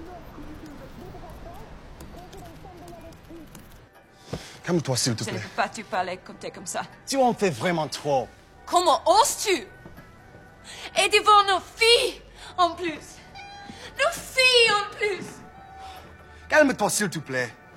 Calme-toi, s'il te Je plaît. ne peux pas te parler quand t'es comme ça. Tu en fais vraiment trop. Comment oses-tu? Et devant nos filles, en plus. Nos filles, en plus. Calme-toi, s'il te plaît.